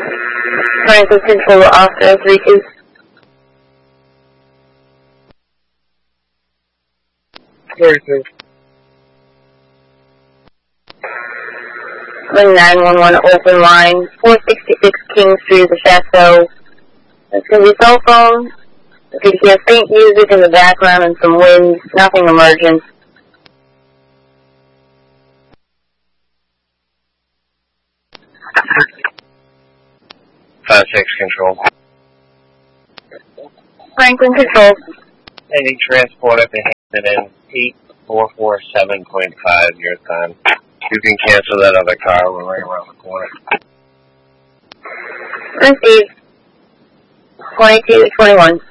Franklin Control Officer 32. Ring 911 open line, 466 King Street, the Chateau. It's going to be cell phone. You could hear faint music in the background and some wind, nothing emergent. 5-6 Control. Franklin Control. Any transport at the Hampton in 8447.5 your time. You can cancel that other car. We're right around the corner. Received. 22 to 21.